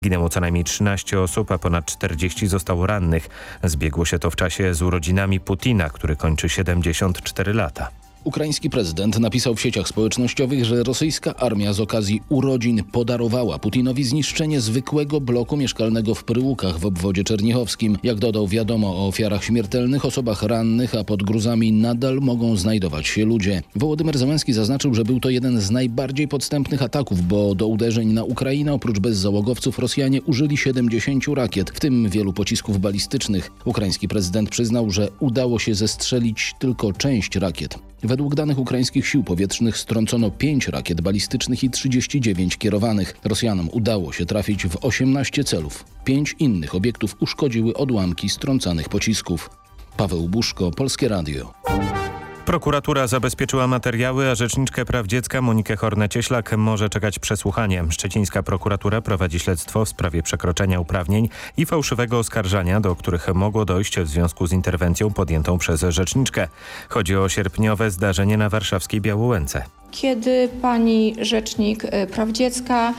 Ginęło co najmniej 13 osób, a ponad 40 zostało rannych. Zbiegło się to w czasie z urodzinami Putina, który kończy 74 lata. Ukraiński prezydent napisał w sieciach społecznościowych, że rosyjska armia z okazji urodzin podarowała Putinowi zniszczenie zwykłego bloku mieszkalnego w Pryłukach w obwodzie czernichowskim. Jak dodał, wiadomo o ofiarach śmiertelnych, osobach rannych, a pod gruzami nadal mogą znajdować się ludzie. Wołodymyr Zełenski zaznaczył, że był to jeden z najbardziej podstępnych ataków, bo do uderzeń na Ukrainę oprócz bezzałogowców Rosjanie użyli 70 rakiet, w tym wielu pocisków balistycznych. Ukraiński prezydent przyznał, że udało się zestrzelić tylko część rakiet. Według danych ukraińskich sił powietrznych strącono 5 rakiet balistycznych i 39 kierowanych. Rosjanom udało się trafić w 18 celów. 5 innych obiektów uszkodziły odłamki strącanych pocisków. Paweł Buszko, Polskie Radio. Prokuratura zabezpieczyła materiały, a rzeczniczkę praw dziecka Monikę Hornę-Cieślak może czekać przesłuchanie. Szczecińska prokuratura prowadzi śledztwo w sprawie przekroczenia uprawnień i fałszywego oskarżania, do których mogło dojść w związku z interwencją podjętą przez rzeczniczkę. Chodzi o sierpniowe zdarzenie na warszawskiej Białołęce. Kiedy pani rzecznik praw dziecka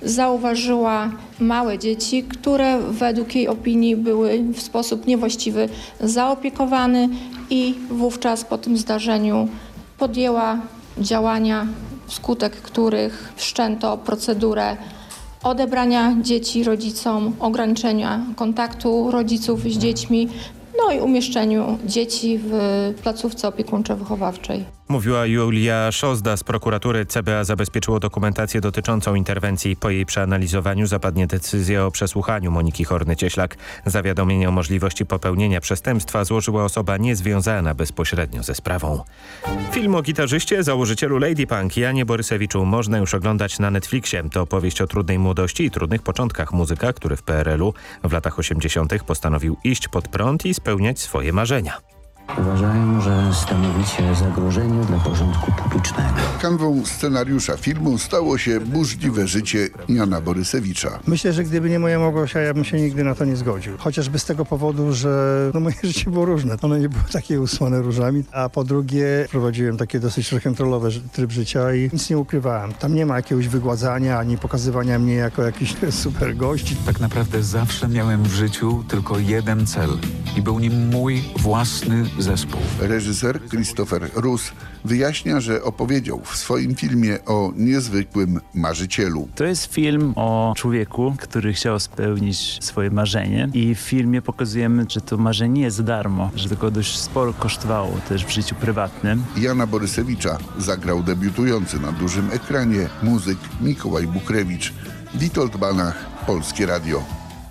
zauważyła małe dzieci, które według jej opinii były w sposób niewłaściwy zaopiekowane i wówczas po tym zdarzeniu podjęła działania, wskutek których wszczęto procedurę odebrania dzieci rodzicom, ograniczenia kontaktu rodziców z dziećmi, no i umieszczeniu dzieci w placówce opiekuńczo-wychowawczej. Mówiła Julia Szozda z prokuratury. CBA zabezpieczyło dokumentację dotyczącą interwencji. Po jej przeanalizowaniu zapadnie decyzja o przesłuchaniu Moniki Horny-Cieślak. Zawiadomienie o możliwości popełnienia przestępstwa złożyła osoba niezwiązana bezpośrednio ze sprawą. Film o gitarzyście, założycielu Lady Punk Janie Borysewiczu można już oglądać na Netflixie. To opowieść o trudnej młodości i trudnych początkach muzyka, który w PRL-u w latach 80. postanowił iść pod prąd i spełniać swoje marzenia. Uważają, że stanowicie zagrożenie dla porządku publicznego. Kanwą scenariusza filmu stało się burzliwe życie Jana Borysewicza. Myślę, że gdyby nie moja Małgosia, ja bym się nigdy na to nie zgodził. Chociażby z tego powodu, że moje życie było różne. Ono nie było takie usłane różami. A po drugie prowadziłem takie dosyć rock'n'rollowe tryb życia i nic nie ukrywałem. Tam nie ma jakiegoś wygładzania, ani pokazywania mnie jako jakiś super gość. Tak naprawdę zawsze miałem w życiu tylko jeden cel i był nim mój własny zespół. Reżyser Christopher Roos wyjaśnia, że opowiedział w swoim filmie o niezwykłym marzycielu. To jest film o człowieku, który chciał spełnić swoje marzenie i w filmie pokazujemy, że to marzenie nie jest za darmo, że tylko dość sporo kosztowało też w życiu prywatnym. Jana Borysewicza zagrał debiutujący na dużym ekranie muzyk Mikołaj Bukrewicz. Witold Banach, Polskie Radio.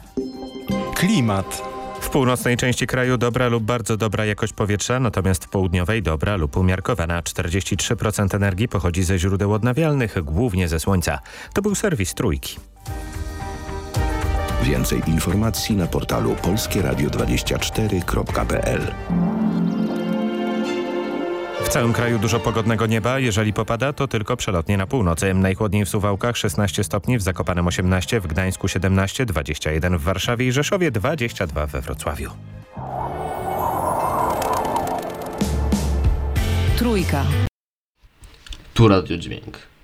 Klimat. W północnej części kraju dobra lub bardzo dobra jakość powietrza, natomiast w południowej dobra lub umiarkowana. 43% energii pochodzi ze źródeł odnawialnych, głównie ze słońca. To był serwis Trójki. Więcej informacji na portalu polskieradio24.pl. W całym kraju dużo pogodnego nieba. Jeżeli popada, to tylko przelotnie na północy. Najchłodniej w Suwałkach 16 stopni, w Zakopanem 18, w Gdańsku 17, 21 w Warszawie i Rzeszowie, 22 we Wrocławiu. Trójka. Tu Radio Dźwięk.